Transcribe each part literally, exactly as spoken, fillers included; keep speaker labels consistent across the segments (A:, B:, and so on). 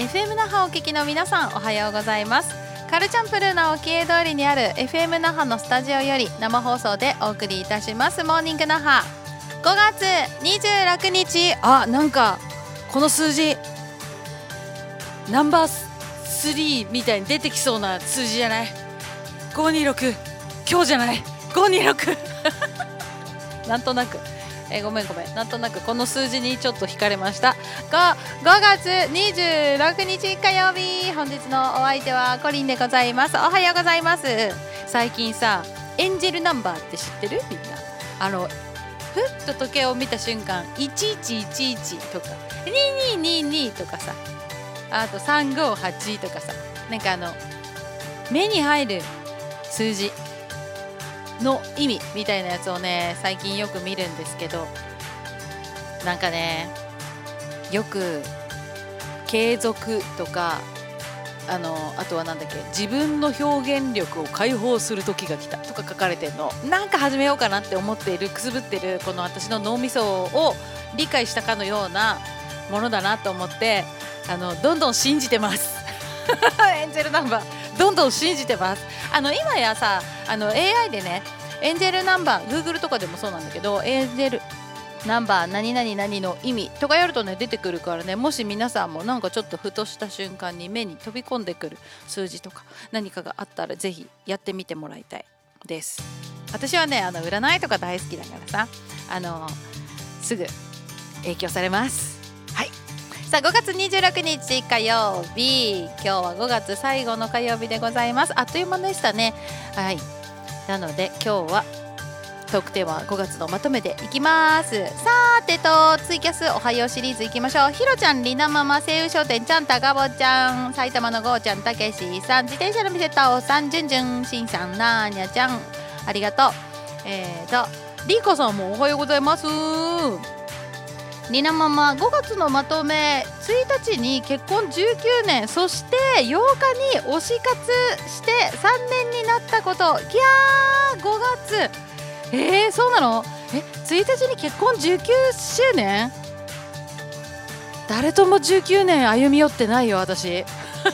A: エフエム 那覇をお聞きの皆さん、おはようございます。カルチャンプルーの沖江通りにある エフエム 那覇のスタジオより生放送でお送りいたしますモーニング那覇。ごがつにじゅうろくにち、あ、なんかこの数字ナンバースリーみたいに出てきそうな数字じゃない？ごにろく、今日じゃない？ごにろくなんとなくえごめんごめんなんとなくこの数字にちょっと惹かれました。ごがつにじゅうろくにち火曜日、本日のお相手はコリンでございます。おはようございます。最近さ、エンジェルナンバーって知ってる？みんなあのふっと時計を見た瞬間いちいちいちいちとかににににとかさ、あとさんごはちとかさ、なんかあの目に入る数字の意味みたいなやつをね、最近よく見るんですけど、なんかね、よく継続とか、あのあとはなんだっけ、自分の表現力を解放する時が来たとか書かれてるの、なんか始めようかなって思っている、くすぶってるこの私の脳みそを理解したかのようなものだなと思って、あのどんどん信じてますエンジェルナンバーどんどん信じてます。あの今やさ、あの エーアイ でね、エンジェルナンバー Google とかでもそうなんだけど、エンジェルナンバー何々何の意味とかやるとね、出てくるからね、もし皆さんもなんかちょっとふとした瞬間に目に飛び込んでくる数字とか何かがあったら、ぜひやってみてもらいたいです。私はね、あの占いとか大好きだからさ、あのすぐ影響されます。はい、さあごがつにじゅうろくにち火曜日、今日はごがつ最後の火曜日でございます。あっという間でしたね。はい、なので今日はトークテーマごがつのまとめていきます。さてと、ツイキャスおはようシリーズいきましょう。ひろちゃん、りなママ、西友商店ちゃん、たかぼちゃん、埼玉のごーちゃん、たけしさん、自転車の店たおさん、じゅんじゅん、しんさん、なーにゃちゃん、ありがとう。えーとりーこさんもおはようございます。りなママ、ごがつのまとめ、ついたちに結婚じゅうきゅうねん、そしてようかに推し活してさんねんになったこと。いやー、ごがつ、えー、そうなの？え、ついたちに結婚じゅうきゅうしゅうねん？誰ともじゅうきゅうねん歩み寄ってないよ私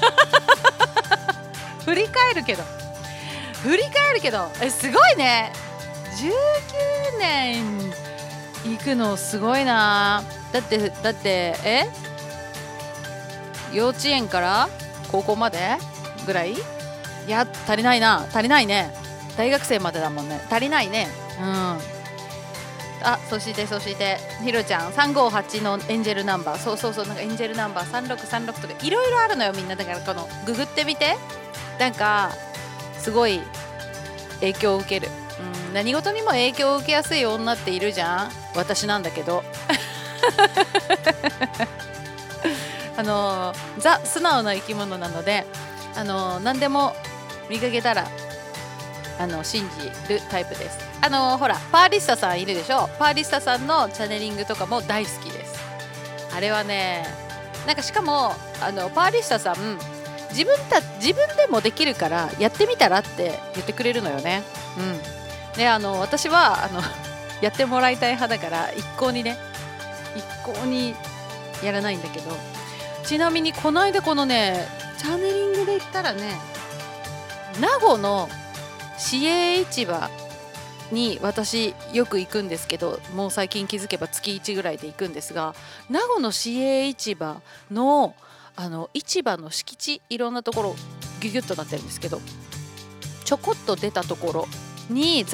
A: 振り返るけど振り返るけどえすごいね、じゅうきゅうねん行くのすごいな。だってだってえ幼稚園から高校までぐらい？いや足りないな、足りないね。大学生までだもんね、足りないね。うん、あ、そしてそしてひろちゃんさんごはちのエンジェルナンバー、そうそうそう、なんかエンジェルナンバーさんろくさんろくとかいろいろあるのよ、みんな。だからこのググってみて、なんかすごい影響を受ける。うん、何事にも影響を受けやすい女っているじゃん。私なんだけどあのザ素直な生き物なので、あの何でも見かけたらあの信じるタイプです。あのほらパーリッサさんいるでしょ。パーリッサさんのチャネリングとかも大好きです。あれはね、なんかしかもあのパーリッサさん自分た自分でもできるからやってみたらって言ってくれるのよね。うん。で、あの私はあのやってもらいたい派だから一向にね一向にやらないんだけど、ちなみにこの間このねチャネリングで言ったらね、名護の市営市場に私よく行くんですけど、もう最近気づけばつきいちぐらいで行くんですが、名護の市営市場のあの市場の敷地、いろんなところギュギュッとなってるんですけど、ちょこっと出たところに